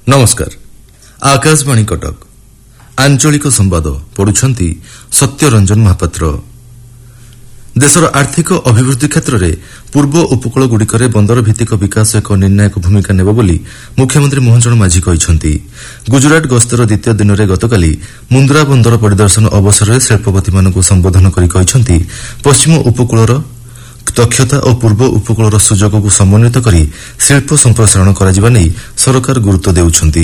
नमस्कार आकाशवाणी कटक आंचलिक संवाद पढ़ुछंती सत्यरंजन महापात्र। देशर आर्थिक अभिवृद्धि क्षेत्र में पूर्व उपकूल गुड़िकर बंदर भित्तिक विकास एक निर्णायक भूमिका नेब बोली मुख्यमंत्री मोहन माझी कहते। गुजरात गस्तर द्वितीय दिन में गतकाली मुंद्रा बंदर परिदर्शन अवसर में शिल्पपति मानक संबोधन कर कहते पश्चिम उपकूलर दक्षता और पूर्व उपकूलर सुजोग को समन्वित कर शिल्प संप्रसारण कर सरकार गुरुत्व देउछंती।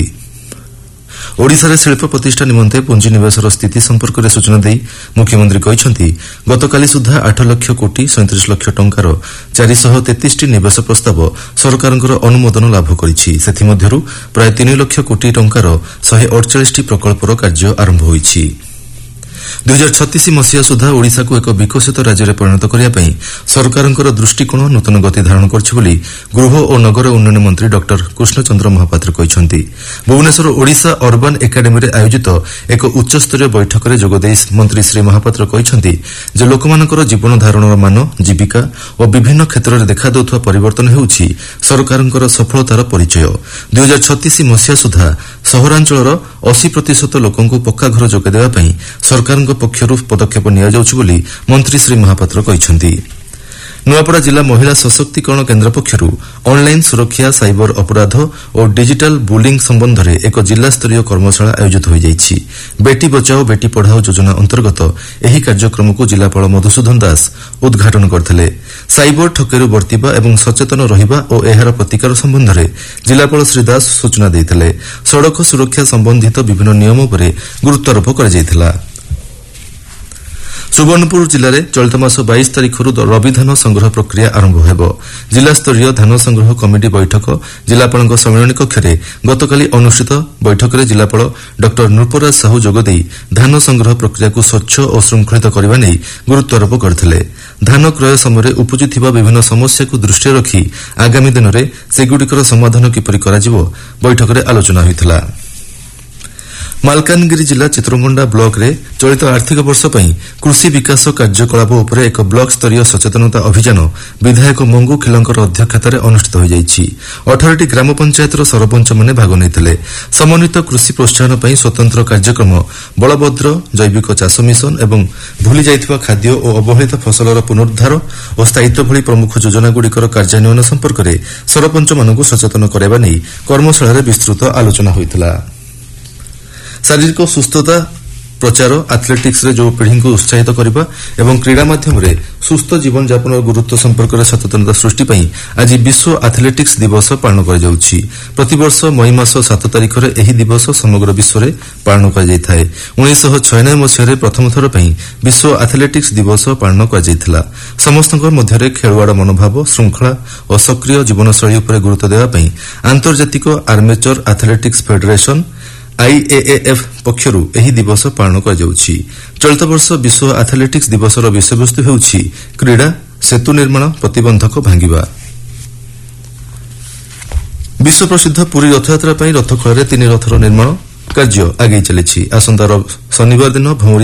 ओडिशा शिल्प प्रतिष्ठा निमंते पुंजीनिवेशर स्थिति संपर्क में सूचना दे मुख्यमंत्री कहते गतकाली सुधा 8 लाख कोटी 37 लाख टंकार 433 निवेश प्रस्ताव सरकार अनुमोदन लाभ करिछि। सेथिमध्यरु प्राय 3 लाख कोटी टंकार 148 प्रकल्पर कार्य आरंभ होइछि। 2036 मसीहा सुधा ओडिशा को एक विकसित राज्य में परिणत करने सरकार दृष्टिकोण नूतन गति धारण करिछि गृह और नगर उन्नयन मंत्री डॉ कृष्णचंद्र महापात्र कहते। भुवनेश्वर ओडिशा अर्बान एकाडेमी में आयोजित एक उच्चस्तरीय बैठक में जोगदे मंत्री श्री महापात्र कहते जे लोकमानकर जीवन धारणर मान जीविका और विभिन्न क्षेत्र में देखा देउथुवा परिवर्तन हेउछि सरकार सफलतार परिचय। 2036 मसीहा सुधा सहरांचलर 80% लोकंकु पक्का घर जोगाई देबा सरकार पक्षर पदक्षेप नि मंत्री श्री महापात्र कहते। नुआपड़ा जिला महिला सशक्तिकरण केन्द्र पक्षर ऑनलाइन सुरक्षा साइबर अपराध और डिजिटल बुलिंग संबंध में एक जिला स्तरीय कर्मशाला आयोजित हो जाइछि। बेटी बचाओ बेटी पढ़ाओ योजना अंतर्गत एही कार्यक्रम को जिलापाल मधुसूदन दास उद्घाटन करथिले। साइबर ठकेरु बर्तिबा एवं सचेतन रहिबा और एहार प्रतिकार संबंध में जिलापाल श्री दास सूचना देथिले। सड़क सुरक्षा संबंधित विभिन्न नियम पर गुरुत्वारोप कर जाइथिला। सुवर्णपुर जिले में चलित मास 22 तारिख रवि धान संग्रह प्रक्रिया आरंभ होब। जिला स्तरीय धान संग्रह कमिटी बैठक जिलापाल सम्मेलन कक्ष में गतकाली अनुष्ठित बैठक में जिलापाल डॉ नृपराज साहू जोगदे धान संग्रह प्रक्रिया को स्वच्छ और श्रृंखलित करने नहीं गुरुत्वारोप करथिले। धान क्रय समय उपजुथिबा विभिन्न समस्या को दृष्टि रखी आगामी दिन में सेगुड़िकर समाधान किपरि कराजिवो बैठक में आलोचना होइथिला। मालकानगिरी जिला चित्रकोंडा ब्लॉक रे चलित आर्थिक वर्ष पई कृषि विकास कार्यकलाप उपर एक ब्लॉक स्तरीय सचेतनता अभियान विधायक मंगू खिलंकर अध्यक्षतार अनुष्ठित हो जाइछि। 18टी ग्राम पंचायतर सरपंच माने भाग नैथिले। समन्वित कृषि प्रोत्साहन पई स्वतंत्र कार्यक्रम बलभद्र जैविक चाष मिशन एवं भूली जाइथिबा खाद्य और अवहेलित फसलर पुनरुद्धार और स्थायित्व भली प्रमुख योजना गुड़िकर कार्यान्वयन संपर्क में सरपंच मानकु सचेतन कराइबा नै कर्मशाला विस्तृत आलोचना होइथिला। शारीरिक सुस्थता प्रचार एथलेटिक्स रे जो पीढ़ी को उत्साहित करने एवं क्रीड़ा माध्यम रे सुस्थ जीवन यापन गुरुत्व संपर्क में सचेतनता सृष्टि पई आज विश्व एथलेटिक्स दिवस पालन कर जाउछि। प्रतिवर्ष मई मास 7 तारिख रे एही दिवस समग्र विश्व रे पालन कर जाइथाय। 1996 मसीह रे प्रथम थर पई विश्व एथलेटिक्स दिवस पालन कर जाइथिला। समस्तक मध्य रे खेलवाड़ मनोभाव श्रृंखला और सक्रिय जीवनशैली उपर गुरुत्व देबा पई आंतर्जातिक आर्मेचर एथलेटिक्स फेडरेशन IAAF पक्षरु एही दिवस पालन कर जाउछि। चलित वर्ष विश्व एथलेटिक्स दिवसर विषयवस्तु हेउछि क्रीड़ा सेतु निर्माण प्रतिबंधक भांगिबा। विश्व प्रसिद्ध पुरी रथयात्रा पई रथखळे 3 रथर निर्माण कार्य आगे चलिछि। आसंता शनिवार दिन भौरी